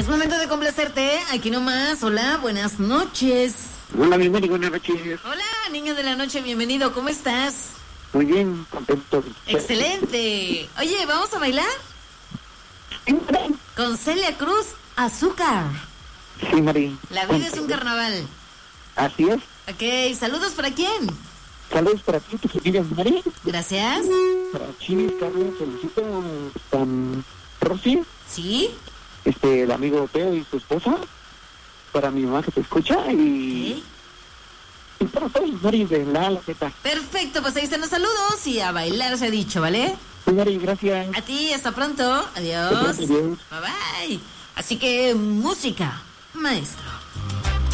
momento de complacerte. Aquí nomás. Hola, buenas noches. Hola, mi Mari, buenas noches. Hola, niño de la noche, bienvenido. ¿Cómo estás? Muy bien, contento. Excelente. Oye, ¿vamos a bailar? Con Celia Cruz, Azúcar. Sí, Mari. La vida es un carnaval. Así es. Ok, ¿saludos para quién? Saludos para ti, tu familia, Mari. Gracias. Para Chini, Carlos, Felicito, Rosy, ¿Sí? el amigo Teo y su esposa. Para mi mamá que te escucha y... Ok. Y para todos, Mari, de la Z. Perfecto, pues ahí están los saludos y a bailar se ha dicho, ¿vale? Sí, Mari, gracias. A ti, hasta pronto. Adiós. Adiós. Bye bye. Así que, música, maestro.